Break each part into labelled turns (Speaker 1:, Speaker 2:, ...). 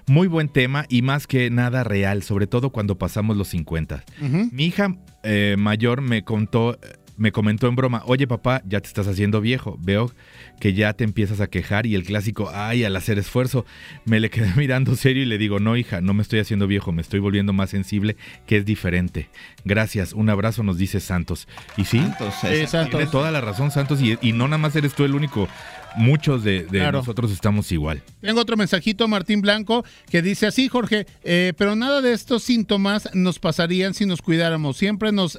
Speaker 1: Muy buen tema y más que nada real, sobre todo cuando pasamos los 50.
Speaker 2: Ujú.
Speaker 1: Mi hija mayor me comentó en broma, oye papá, ya te estás haciendo viejo, veo que ya te empiezas a quejar y el clásico, ay, al hacer esfuerzo, me le quedé mirando serio y le digo, no hija, no me estoy haciendo viejo, me estoy volviendo más sensible, que es diferente. Gracias, un abrazo, nos dice Santos. Y sí,
Speaker 2: Santos.
Speaker 1: tiene toda la razón Santos y no nada más eres tú el único, muchos de
Speaker 2: Claro.
Speaker 1: nosotros estamos igual.
Speaker 2: Tengo otro mensajito, Martín Blanco, que dice así, Jorge, pero nada de estos síntomas nos pasarían si nos cuidáramos. Siempre nos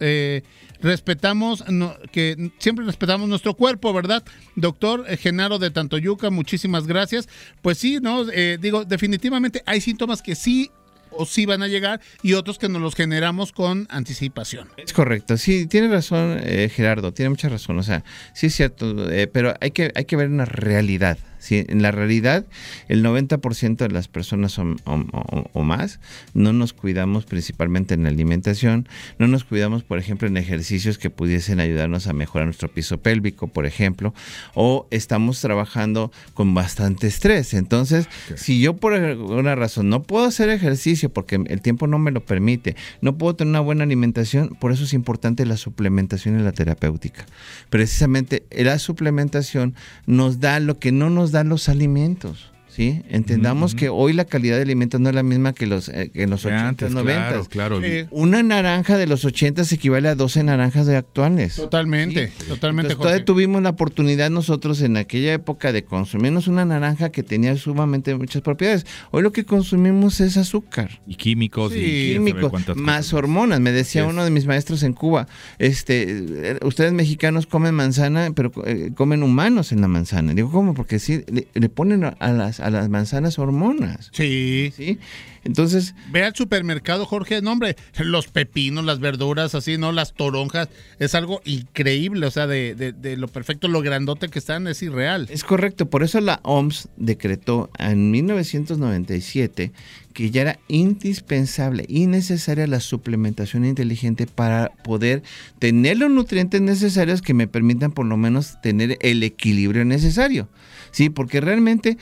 Speaker 2: respetamos, que siempre respetamos nuestro cuerpo, ¿verdad? Doctor Genaro de Tantoyuca, muchísimas gracias. Pues sí, ¿no? Digo, definitivamente hay síntomas que sí o sí van a llegar y otros que nos los generamos con anticipación.
Speaker 3: Es correcto, sí, tiene razón Gerardo, tiene mucha razón, o sea, sí es cierto, pero hay que ver una realidad. Sí, en la realidad, el 90% de las personas o más no nos cuidamos principalmente en la alimentación, no nos cuidamos, por ejemplo, en ejercicios que pudiesen ayudarnos a mejorar nuestro piso pélvico, por ejemplo, o estamos trabajando con bastante estrés. Entonces, si yo por alguna razón no puedo hacer ejercicio porque el tiempo no me lo permite, no puedo tener una buena alimentación, por eso es importante la suplementación y la terapéutica. Precisamente la suplementación nos da lo que no nos dan los alimentos, ¿sí? Entendamos que hoy la calidad de alimentos no es la misma que en los 80s, 90s.
Speaker 1: Claro.
Speaker 3: Una naranja de los 80s equivale a 12 naranjas de actuales.
Speaker 2: Totalmente,
Speaker 3: ¿sí?
Speaker 2: totalmente,
Speaker 3: Entonces, todavía tuvimos la oportunidad nosotros en aquella época de consumirnos una naranja que tenía sumamente muchas propiedades. Hoy lo que consumimos es azúcar.
Speaker 1: Y químicos,
Speaker 3: Sí, químicos, más hormonas. Me decía uno de mis maestros en Cuba, ustedes mexicanos comen manzana, pero comen humanos en la manzana. Digo, ¿cómo? Porque sí, le ponen a las manzanas hormonas.
Speaker 2: Sí.
Speaker 3: ¿Sí? Entonces,
Speaker 2: ve al supermercado, Jorge, no hombre, los pepinos, las verduras, así, ¿no? Las toronjas, es algo increíble, o sea, de lo perfecto, lo grandote que están, es irreal.
Speaker 3: Es correcto, por eso la OMS decretó en 1997 que ya era indispensable y necesaria la suplementación inteligente para poder tener los nutrientes necesarios que me permitan por lo menos tener el equilibrio necesario. Sí, porque realmente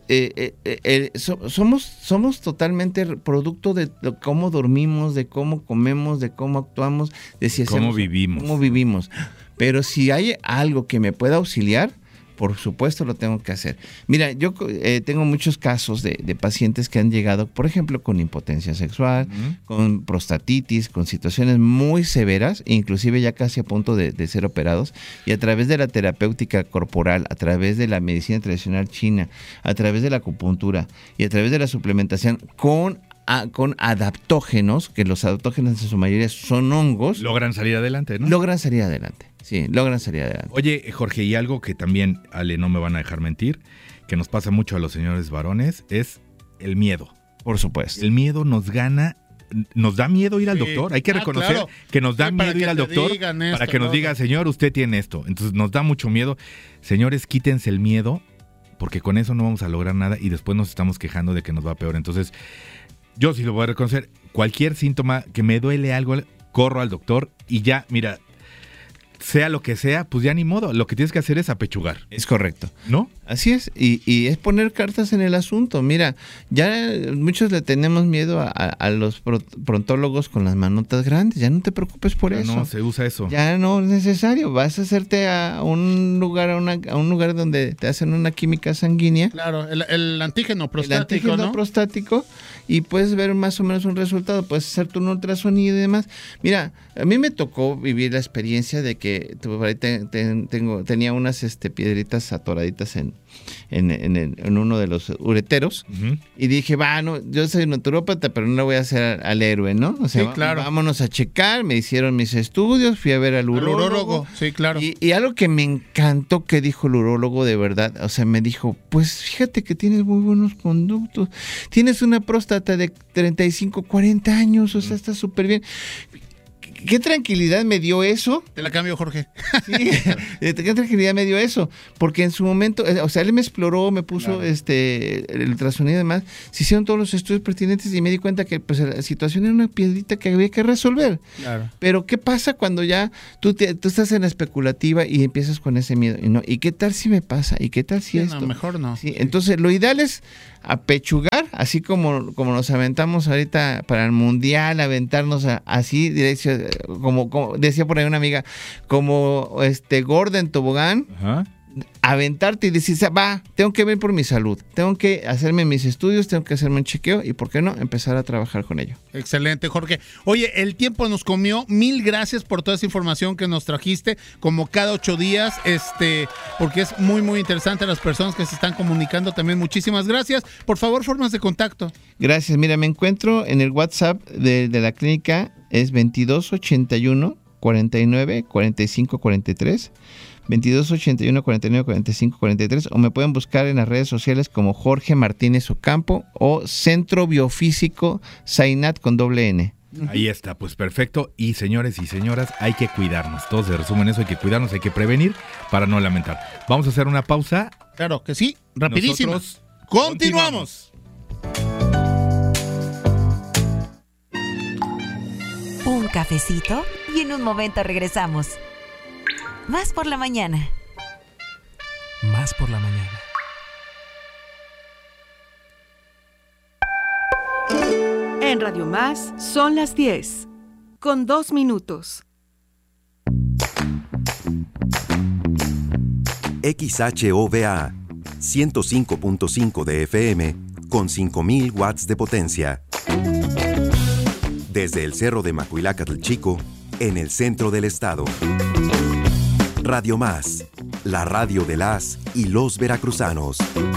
Speaker 3: somos totalmente producto de cómo dormimos, de cómo comemos, de cómo actuamos, de si
Speaker 1: cómo
Speaker 3: vivimos. Pero si hay algo que me pueda auxiliar, por supuesto lo tengo que hacer. Mira, yo tengo muchos casos de pacientes que han llegado, por ejemplo, con impotencia sexual, con prostatitis, con situaciones muy severas, inclusive ya casi a punto de ser operados, y a través de la terapéutica corporal, a través de la medicina tradicional china, a través de la acupuntura y a través de la suplementación con adaptógenos, que los adaptógenos en su mayoría son hongos.
Speaker 1: Logran salir adelante, ¿no?
Speaker 3: Logran salir adelante. Sí, logran salir adelante.
Speaker 1: Oye, Jorge, y algo que también, Ale, no me van a dejar mentir, que nos pasa mucho a los señores varones, es el miedo.
Speaker 3: Por supuesto.
Speaker 1: El miedo nos gana, nos da miedo ir al doctor. Hay que reconocer que nos da miedo ir al doctor para que nos diga, señor, usted tiene esto. Entonces nos da mucho miedo. Señores, quítense el miedo, porque con eso no vamos a lograr nada y después nos estamos quejando de que nos va peor. Entonces, yo sí lo voy a reconocer. Cualquier síntoma que me duele algo, corro al doctor y ya, mira, sea lo que sea, pues ya ni modo. Lo que tienes que hacer es apechugar.
Speaker 3: Es correcto.
Speaker 1: ¿No?
Speaker 3: Así es. Y es poner cartas en el asunto. Mira, ya muchos le tenemos miedo a los prontólogos con las manotas grandes. Ya no te preocupes por eso.
Speaker 1: No, se usa eso.
Speaker 3: Ya no es necesario. Vas a hacerte a un lugar donde te hacen una química sanguínea.
Speaker 2: Claro, el antígeno prostático,
Speaker 3: el antígeno
Speaker 2: ¿no?
Speaker 3: prostático, y puedes ver más o menos un resultado. Puedes hacerte un ultrasonido y demás. Mira, a mí me tocó vivir la experiencia de que por ahí tenía unas piedritas atoraditas en uno de los ureteros, y dije, yo soy naturópata, pero no le voy a hacer al héroe, ¿no? O sea,
Speaker 2: sí, claro.
Speaker 3: Vámonos a checar. Me hicieron mis estudios, fui a ver al urólogo.
Speaker 2: Sí, claro.
Speaker 3: Y algo que me encantó que dijo el urólogo, de verdad, o sea, me dijo, pues fíjate que tienes muy buenos conductos, tienes una próstata de 35, 40 años, o sea, está súper bien. ¿Qué tranquilidad me dio eso?
Speaker 2: Te la cambio, Jorge.
Speaker 3: Sí, qué tranquilidad me dio eso, porque en su momento, o sea, él me exploró, me puso el ultrasonido y demás, se hicieron todos los estudios pertinentes y me di cuenta que pues la situación era una piedrita que había que resolver.
Speaker 2: Claro.
Speaker 3: Pero ¿qué pasa cuando ya tú estás en la especulativa y empiezas con ese miedo? ¿Y qué tal si me pasa? ¿Y qué tal si esto?
Speaker 2: No, mejor no.
Speaker 3: Sí, entonces, lo ideal es apechugar, así como nos aventamos ahorita para el mundial, aventarnos así, como decía por ahí una amiga, como gorda en tobogán. Ajá. Aventarte y decir, tengo que ver por mi salud, tengo que hacerme mis estudios, tengo que hacerme un chequeo y, ¿por qué no?, empezar a trabajar con ello.
Speaker 2: Excelente, Jorge. Oye, el tiempo nos comió. 1000 gracias por toda esa información que nos trajiste, como cada 8 días, porque es muy, muy interesante. Las personas que se están comunicando también, muchísimas gracias. Por favor, formas de contacto.
Speaker 3: Gracias. Mira, me encuentro en el WhatsApp de la clínica, es 2281 49 45 43. 22 81 49 45 43, o me pueden buscar en las redes sociales como Jorge Martínez Ocampo o Centro Biofísico Zainat con $N.
Speaker 1: Ahí está, pues perfecto. Y señores y señoras, hay que cuidarnos. Todos se resumen eso, hay que cuidarnos, hay que prevenir para no lamentar. Vamos a hacer una pausa.
Speaker 2: Claro que sí, rapidísimo. Continuamos.
Speaker 4: Un cafecito y en un momento regresamos. Más por la mañana.
Speaker 5: Más por la mañana.
Speaker 6: En Radio Más son las 10, con 2 minutos.
Speaker 7: XHOVA, 105.5 de FM, con 5,000 watts de potencia. Desde el Cerro de Macuilácatl Chico, en el centro del estado. Radio Más, la radio de las y los veracruzanos.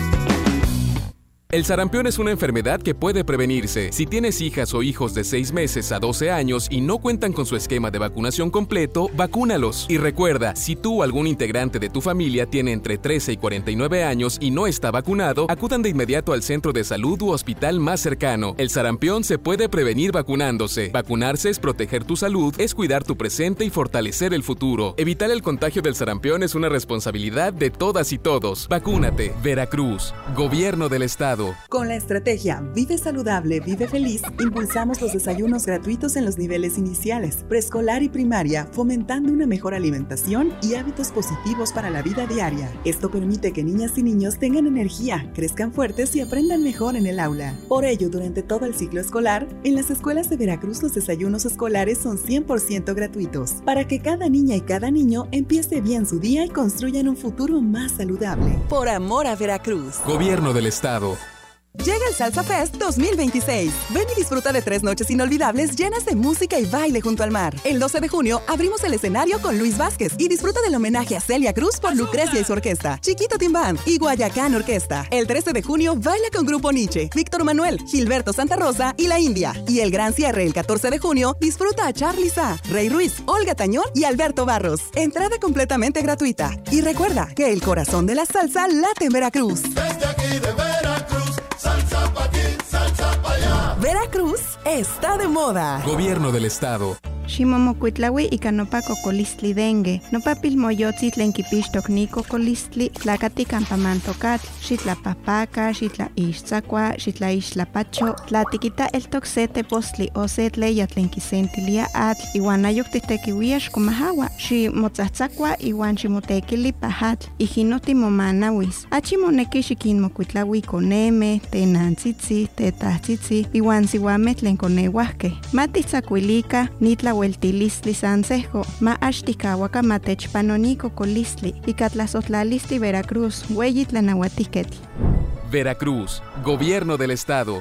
Speaker 8: El sarampión es una enfermedad que puede prevenirse. Si tienes hijas o hijos de 6 meses a 12 años y no cuentan con su esquema de vacunación completo, vacúnalos. Y recuerda, si tú o algún integrante de tu familia tiene entre 13 y 49 años y no está vacunado, acudan de inmediato al centro de salud u hospital más cercano. El sarampión se puede prevenir vacunándose. Vacunarse es proteger tu salud, es cuidar tu presente y fortalecer el futuro. Evitar el contagio del sarampión es una responsabilidad de todas y todos. Vacúnate. Veracruz. Gobierno del Estado.
Speaker 9: Con la estrategia Vive Saludable, Vive Feliz, impulsamos los desayunos gratuitos en los niveles iniciales, preescolar y primaria, fomentando una mejor alimentación y hábitos positivos para la vida diaria. Esto permite que niñas y niños tengan energía, crezcan fuertes y aprendan mejor en el aula. Por ello, durante todo el ciclo escolar, en las escuelas de Veracruz los desayunos escolares son 100% gratuitos, para que cada niña y cada niño empiece bien su día y construyan un futuro más saludable.
Speaker 6: Por amor a Veracruz.
Speaker 8: Gobierno del Estado.
Speaker 6: Llega el Salsa Fest 2026. Ven y disfruta de 3 noches inolvidables llenas de música y baile junto al mar. El 12 de junio abrimos el escenario con Luis Vázquez y disfruta del homenaje a Celia Cruz por Lucrecia y su orquesta, Chiquito Team Band y Guayacán Orquesta. El 13 de junio baila con Grupo Nietzsche, Víctor Manuel, Gilberto Santa Rosa y La India. Y el gran cierre el 14 de junio disfruta a Charly Sa, Rey Ruiz, Olga Tañón y Alberto Barros. Entrada completamente gratuita. Y recuerda que el corazón de la salsa late en Veracruz.
Speaker 10: Desde aquí de Veracruz. Salsa pa' aquí, salsa pa' allá.
Speaker 6: Veracruz está de moda.
Speaker 8: Gobierno del Estado.
Speaker 11: Ximomocuitlaui y canopa cocolistli dengue. Nopa pilmoyotzi tlenquipixtoc ni cocolistli, tlacati campamantocat, xitlapapaca, xitla ixtzacua, xitla ixtlapacho, tlatiquita el toxete postli o setleya tlenquisentilia atl, iwan ayoctitequiuia xcomahawa, ximotzahtzacua iwan ximotequili pajatl, ijinoti momanawis. Achimoneki xiquinmocuitlaui coneme, tenantzitzi, tetahtzitzi, iwan siuame tlenconeuahque. Matitzacuilica, nitla Hueltilistli Sansejo, ma Ashticahuaca Matechpanonico Colistli, y Catlazotlalisti Veracruz, Hueyitlanahuatiquetl.
Speaker 8: Veracruz, Gobierno del Estado.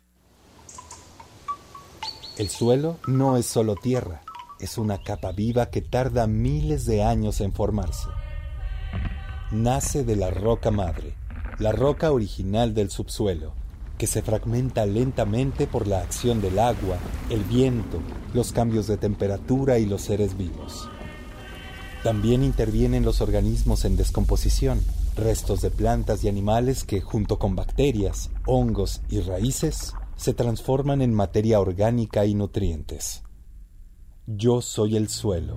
Speaker 12: El suelo no es solo tierra, es una capa viva que tarda miles de años en formarse. Nace de la roca madre, la roca original del subsuelo, que se fragmenta lentamente por la acción del agua, el viento, los cambios de temperatura y los seres vivos. También intervienen los organismos en descomposición, restos de plantas y animales que, junto con bacterias, hongos y raíces, se transforman en materia orgánica y nutrientes. Yo soy el suelo.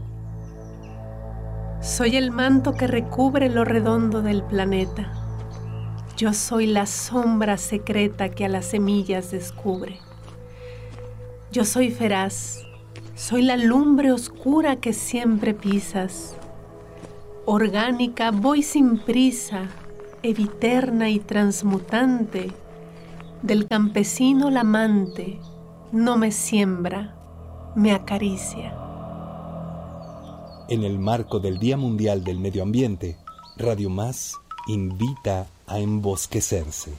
Speaker 13: Soy el manto que recubre lo redondo del planeta. Yo soy la sombra secreta que a las semillas descubre. Yo soy feraz, soy la lumbre oscura que siempre pisas. Orgánica voy sin prisa, eviterna y transmutante, del campesino la amante, no me siembra, me acaricia.
Speaker 12: En el marco del Día Mundial del Medio Ambiente, Radio Más invita a embosquecerse.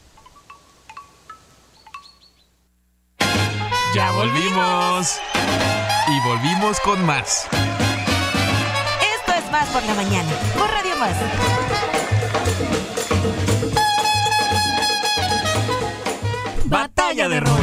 Speaker 5: ¡Ya volvimos! Y volvimos con más.
Speaker 4: Esto es Más por la Mañana, por Radio Más.
Speaker 5: Batalla de Rock.